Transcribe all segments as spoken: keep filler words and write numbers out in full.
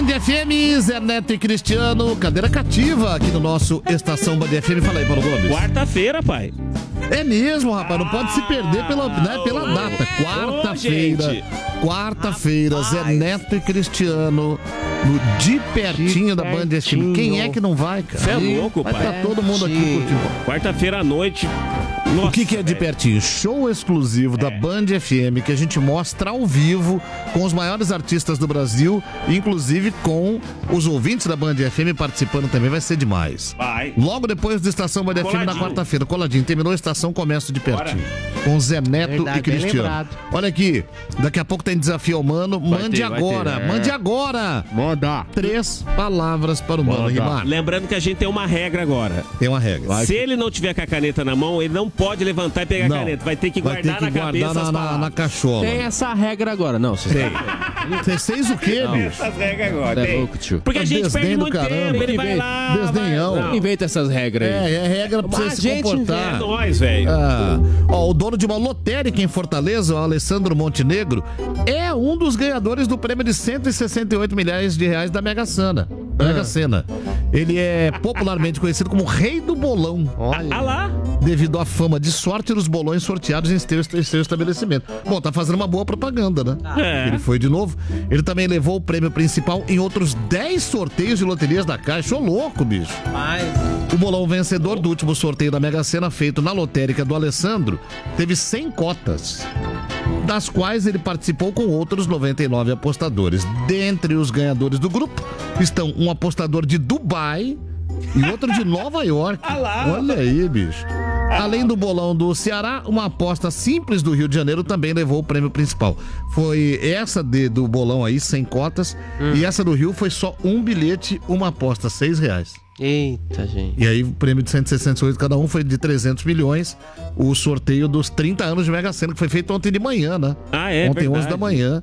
Band F M, Zé Neto e Cristiano, cadeira cativa aqui no nosso Estação Band F M. Fala aí, Paulo Gomes. Quarta-feira, pai. É mesmo, rapaz, não pode se perder pela, né, pela data. Quarta-feira, quarta-feira, Zé Neto e Cristiano, no de pertinho da Band F M. Quem é que não vai, cara? Você é louco, vai pai. Vai tá todo mundo aqui curtindo. Quarta-feira à noite. Nossa, o que, que é de pertinho? Show exclusivo é. da Band F M, que a gente mostra ao vivo com os maiores artistas do Brasil, inclusive com os ouvintes da Band F M participando também. Vai ser demais. Vai. Logo depois da Estação Band F M na quarta-feira. Coladinho. Terminou a estação, começa de pertinho. Bora. Com Zé Neto Verdade, e Cristiano. Olha aqui, daqui a pouco tem desafio ao Mano. Vai mande ter, agora, ter, é. mande agora. Manda. Três palavras para o Mano rimar. Lembrando que a gente tem uma regra agora. Tem uma regra. Vai. Se ele não tiver com a caneta na mão, ele não pode levantar e pegar não. a caneta. Vai ter que Vai guardar ter que na guardar cabeça na, na, na cachola. Tem essa regra agora. Não, você tem. Você fez o quê, não. bicho? Essas regras agora. É louco, tio. Porque a gente perde muito caramba. tempo. Ele vai lá. Desdenhão. Não inventa essas regras aí. É, é regra pra você se gente comportar. É nóis, velho. Ah, ó, o dono de uma lotérica em Fortaleza, o Alessandro Montenegro, é um dos ganhadores do prêmio de cento e sessenta e oito milhões de reais da Mega Sena. Ah. Mega Sena. Ele é popularmente conhecido como Rei do Bolão. Olha. Ah lá. Devido à fama de sorte dos bolões sorteados em seu, em seu estabelecimento. Bom, tá fazendo uma boa propaganda, né? É. Ele foi de novo. Ele também levou o prêmio principal em outros dez sorteios de loterias da Caixa. Ô louco, bicho. Mas... O bolão vencedor do último sorteio da Mega Sena, feito na lotérica do Alessandro, teve cem cotas, das quais ele participou com outros noventa e nove apostadores. Dentre os ganhadores do grupo estão um apostador de Dubai e outro de Nova York. Olha aí, bicho. Além do bolão do Ceará, uma aposta simples do Rio de Janeiro também levou o prêmio principal. Foi essa de, do bolão aí, cem cotas, hum. e essa do Rio foi só um bilhete, uma aposta, seis reais. Eita, gente. E aí o prêmio de cento e sessenta e oito cada um foi de trezentos milhões. O sorteio dos trinta anos de Mega Sena, que foi feito ontem de manhã, né? Ah, é? Ontem, verdade. onze da manhã.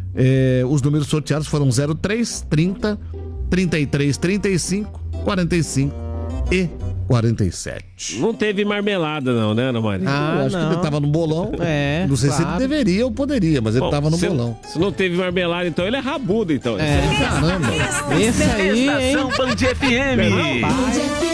É, os números sorteados foram zero três, trinta, trinta e três, trinta e cinco, quarenta e cinco e quarenta e sete. Não teve marmelada não, né, Ana Maria? Ah, eu acho não. que ele tava no bolão. É, não sei claro. se ele deveria ou poderia, mas ele Bom, tava no se, bolão. Se não teve marmelada, então ele é rabudo, então. É, caramba. Esse aí, hein? Estação Band F M.